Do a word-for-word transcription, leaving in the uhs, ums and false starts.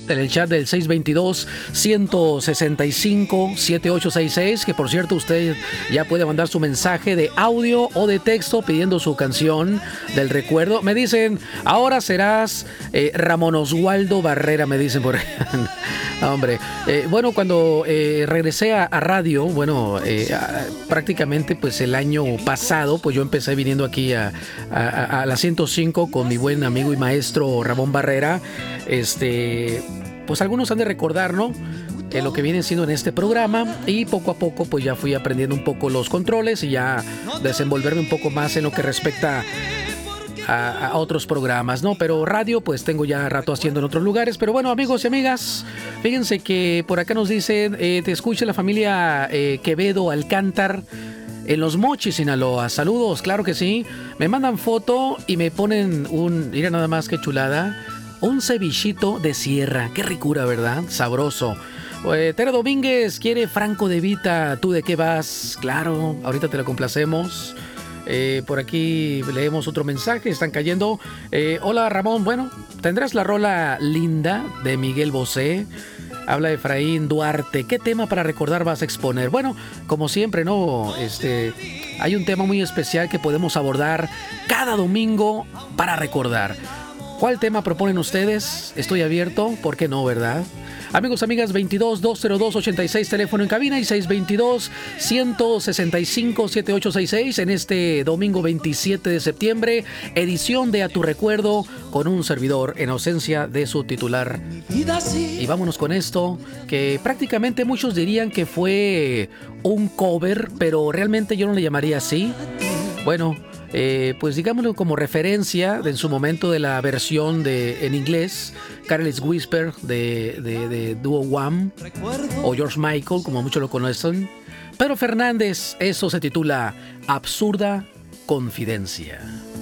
en el chat del seis dos dos, uno seis cinco, siete ocho seis seis, que por cierto usted ya puede mandar su mensaje de audio o de texto pidiendo su canción del recuerdo. Me dicen, ahora serás eh, Ramón Oswaldo Barrera, me dicen por ahí. Hombre, eh, bueno, cuando eh, regresé a, a radio, bueno, eh, a, prácticamente pues el año pasado, pues yo empecé viniendo aquí a, a, a la ciento cinco con mi buen amigo y maestro Ramón Barrera. Este, pues algunos han de recordar, ¿no? Eh, lo que viene siendo en este programa, y poco a poco pues ya fui aprendiendo un poco los controles y ya desenvolverme un poco más en lo que respecta A, a otros programas, ¿no? Pero radio, pues tengo ya rato haciendo en otros lugares. Pero bueno, amigos y amigas, fíjense que por acá nos dicen, eh, te escucha la familia eh, Quevedo Alcántar en Los Mochis, Sinaloa. Saludos, claro que sí. Me mandan foto y me ponen un, mira nada más que chulada, un cevichito de sierra. Qué ricura, ¿verdad? Sabroso. Eh, Tere Domínguez quiere Franco de Vita. ¿Tú de qué vas? Claro, ahorita te lo complacemos. Eh, por aquí leemos otro mensaje, están cayendo. Eh, hola Ramón, bueno, tendrás la rola Linda de Miguel Bosé. Habla Efraín Duarte. ¿Qué tema para recordar vas a exponer? Bueno, como siempre, ¿no? Este, hay un tema muy especial que podemos abordar cada domingo para recordar. ¿Cuál tema proponen ustedes? Estoy abierto, ¿por qué no, verdad? Amigos, amigas, veintidós, dos cero dos, ochenta y seis, teléfono en cabina, y seis dos dos, uno seis cinco, siete ocho seis seis en este domingo veintisiete de septiembre, edición de A Tu Recuerdo con un servidor en ausencia de su titular. Y vámonos con esto, que prácticamente muchos dirían que fue un cover, pero realmente yo no le llamaría así. Bueno, eh, pues digámoslo como referencia de en su momento de la versión de en inglés, Careless Whisper de, de, de Duo Wham, o George Michael, como muchos lo conocen. Pedro Fernández, eso se titula Absurda Confidencia.